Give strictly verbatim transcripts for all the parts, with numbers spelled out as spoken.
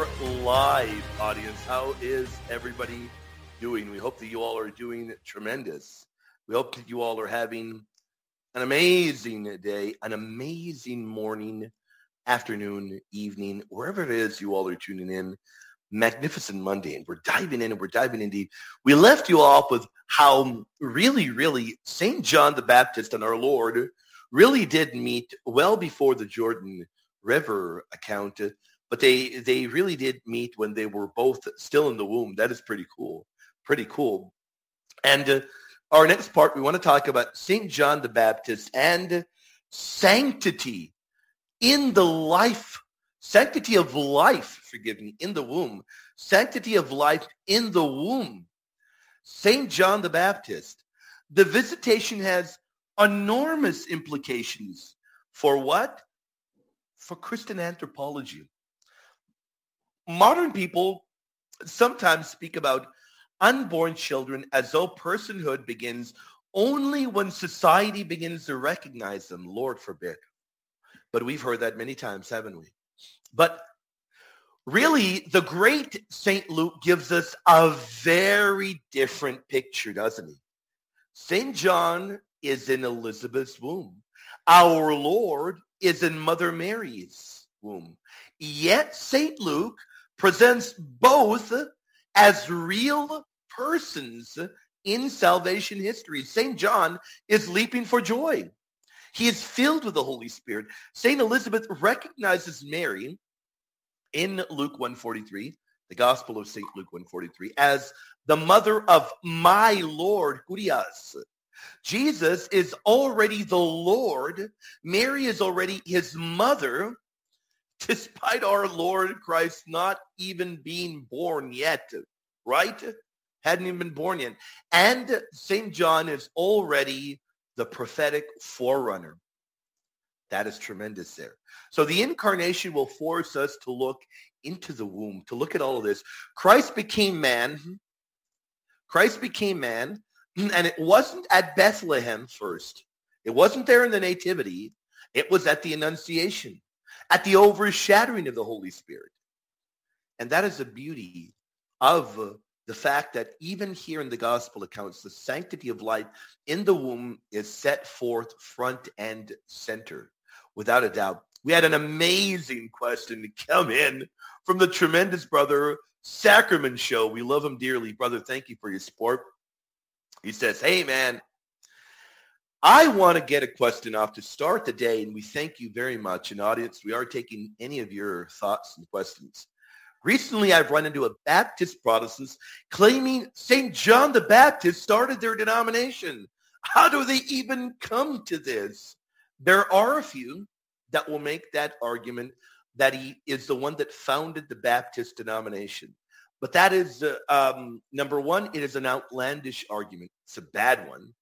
are live, audience. How is everybody doing? We hope that you all are doing tremendous. We hope that you all are having an amazing day, an amazing morning, afternoon, evening, wherever it is you all are tuning in. Magnificent Monday, and we're diving in and we're diving in deep. We left you off with how really, really Saint John the Baptist and our Lord really did meet well before the Jordan River account, but they they really did meet when they were both still in the womb. That is pretty cool, pretty cool. And uh, our next part, we want to talk about Saint John the Baptist and sanctity in the life, sanctity of life, forgive me, in the womb, sanctity of life in the womb. Saint John the Baptist. The visitation has enormous implications for what? For Christian anthropology. Modern people sometimes speak about unborn children as though personhood begins only when society begins to recognize them. Lord forbid. But we've heard that many times, haven't we? But really, the great Saint Luke gives us a very different picture, doesn't he? Saint John is in Elizabeth's womb. Our Lord is in Mother Mary's womb. Yet Saint Luke presents both as real persons in salvation history. Saint John is leaping for joy. He is filled with the Holy Spirit. Saint Elizabeth recognizes Mary in Luke one forty-three, the Gospel of Saint Luke one forty-three, as the mother of my Lord, Kurios. Jesus is already the Lord. Mary is already his mother, despite our Lord Christ not even being born yet, right? Hadn't even been born yet. And Saint John is already the prophetic forerunner. That is tremendous there. So the incarnation will force us to look into the womb, to look at all of this. Christ became man. Christ became man, and it wasn't at Bethlehem first. It wasn't there in the Nativity. It was at the Annunciation, at the overshadowing of the Holy Spirit. And that is the beauty of the fact that even here in the gospel accounts, the sanctity of life in the womb is set forth front and center, without a doubt. We had an amazing question to come in from the tremendous brother Sacrament Show. We love him dearly. Brother, thank you for your support. He says, hey, man, I want to get a question off to start the day, and we thank you very much. And audience, we are taking any of your thoughts and questions. Recently, I've run into a Baptist Protestants claiming Saint John the Baptist started their denomination. How do they even come to this? There are a few that will make that argument that he is the one that founded the Baptist denomination. But that is, uh, um, number one, it is an outlandish argument. It's a bad one.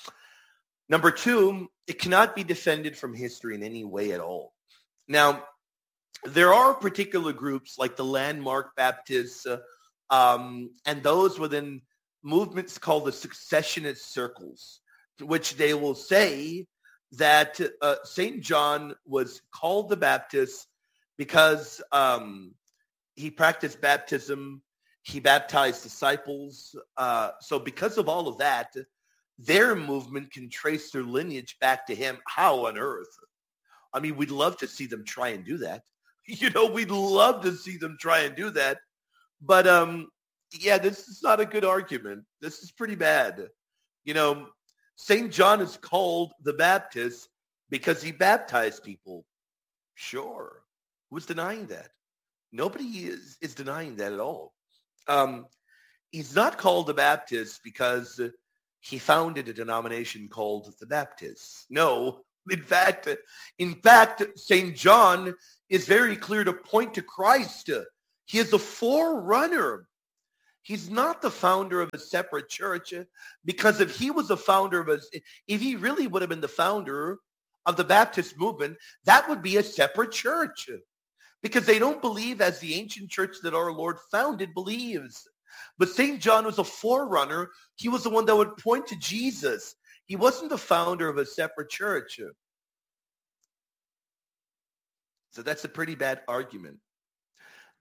Number two, it cannot be defended from history in any way at all. Now, there are particular groups like the Landmark Baptists uh, um, and those within movements called the successionist circles, which they will say that uh, Saint John was called the Baptist because um, he practiced baptism, he baptized disciples. Uh, so because of all of that, their movement can trace their lineage back to him. How on earth? I mean, we'd love to see them try and do that. You know, we'd love to see them try and do that. But, um, yeah, this is not a good argument. This is pretty bad. You know, Saint John is called the Baptist because he baptized people. Sure. Who's denying that? Nobody is, is denying that at all. Um, he's not called the Baptist because he founded a denomination called the Baptists. No, in fact, in fact, Saint John is very clear to point to Christ. He is the forerunner. He's not the founder of a separate church, because if he was the founder of a, if he really would have been the founder of the Baptist movement, that would be a separate church, because they don't believe as the ancient church that our Lord founded believes. But Saint John was a forerunner. He was the one that would point to Jesus. He wasn't the founder of a separate church. So that's a pretty bad argument.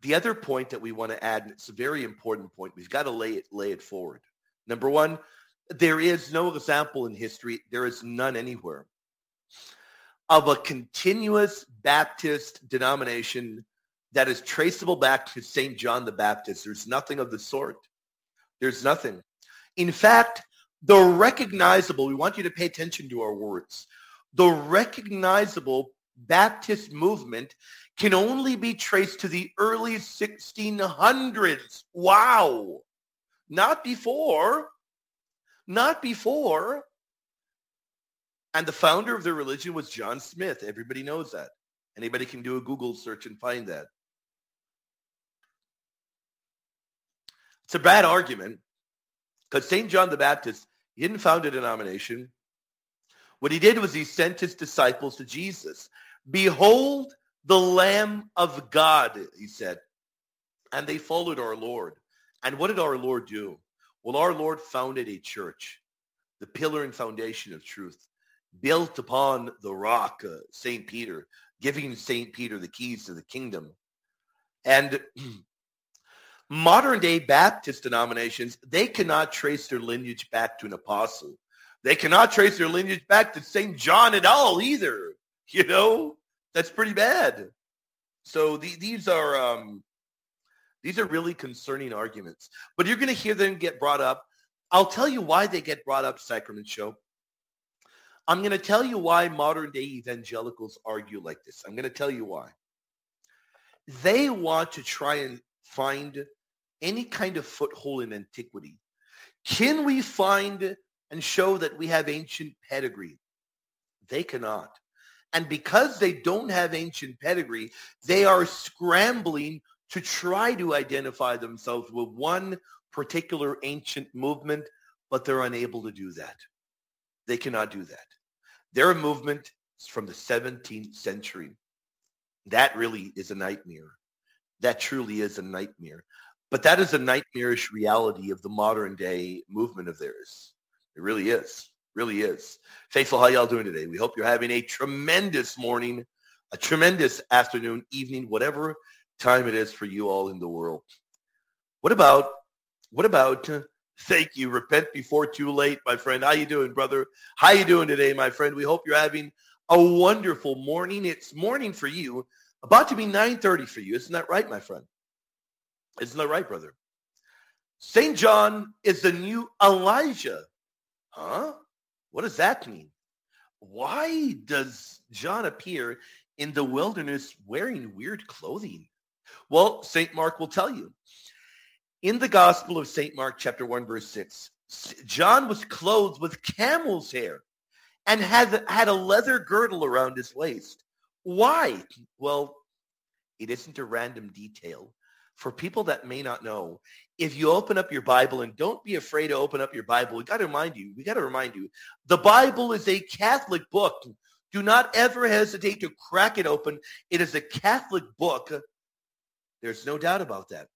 The other point that we want to add, and it's a very important point, we've got to lay it, lay it forward. Number one, there is no example in history, there is none anywhere, of a continuous Baptist denomination that is traceable back to Saint John the Baptist. There's nothing of the sort. There's nothing. In fact, the recognizable, we want you to pay attention to our words, the recognizable Baptist movement can only be traced to the early sixteen hundreds. Wow. Not before. Not before. And the founder of the religion was John Smith. Everybody knows that. Anybody can do a Google search and find that. It's a bad argument because Saint John the Baptist, he didn't found a denomination. What he did was he sent his disciples to Jesus. Behold the Lamb of God, he said. And they followed our Lord. And what did our Lord do? Well, our Lord founded a church, the pillar and foundation of truth, built upon the rock, uh, Saint Peter, giving Saint Peter the keys to the kingdom. And modern day Baptist denominations, they cannot trace their lineage back to an apostle. They cannot trace their lineage back to Saint John at all either. You know, that's pretty bad. So the, these are um, these are really concerning arguments. But you're going to hear them get brought up. I'll tell you why they get brought up, Sacrament Show. I'm going to tell you why modern day evangelicals argue like this. I'm going to tell you why. They want to try and find any kind of foothold in antiquity. Can we find and show that we have ancient pedigree? They cannot. And because they don't have ancient pedigree, they are scrambling to try to identify themselves with one particular ancient movement, but they're unable to do that. They cannot do that. Their movement is from the seventeenth century. That really is a nightmare. That truly is a nightmare. But that is a nightmarish reality of the modern day movement of theirs. It really is. Really is. Faithful, how y'all doing today? We hope you're having a tremendous morning, a tremendous afternoon, evening, whatever time it is for you all in the world. What about, what about, uh, thank you, repent before too late, my friend. How you doing, brother? How you doing today, my friend? We hope you're having a wonderful morning. It's morning for you, about to be nine thirty for you. Isn't that right, my friend? Isn't that right, brother? Saint John is the new Elijah. Huh? What does that mean? Why does John appear in the wilderness wearing weird clothing? Well, Saint Mark will tell you. In the Gospel of Saint Mark, chapter one, verse six, John was clothed with camel's hair and had, had a leather girdle around his waist. Why? Well, it isn't a random detail. For people that may not know, if you open up your Bible, and don't be afraid to open up your Bible, we got to remind you, we got to remind you, the Bible is a Catholic book. Do not ever hesitate to crack it open. It is a Catholic book. There's no doubt about that.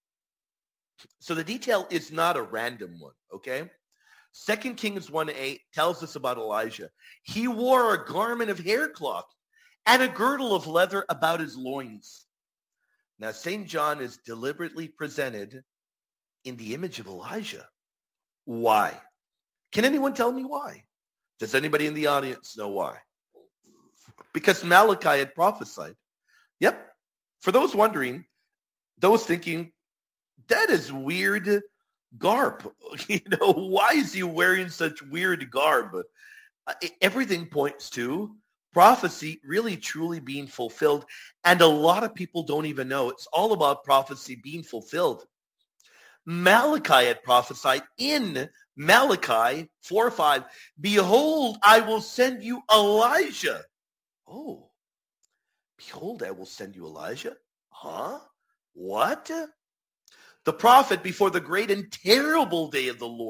So the detail is not a random one, okay? Second Kings one eight tells us about Elijah. He wore a garment of haircloth and a girdle of leather about his loins. Now, Saint John is deliberately presented in the image of Elijah. Why? Can anyone tell me why? Does anybody in the audience know why? Because Malachi had prophesied. Yep. For those wondering, those thinking, that is weird garb. You know, why is he wearing such weird garb? Uh, everything points to prophecy really truly being fulfilled. And a lot of people don't even know. It's all about prophecy being fulfilled. Malachi had prophesied in Malachi four five, behold, I will send you Elijah. Oh, behold, I will send you Elijah? Huh? What? The prophet before the great and terrible day of the Lord.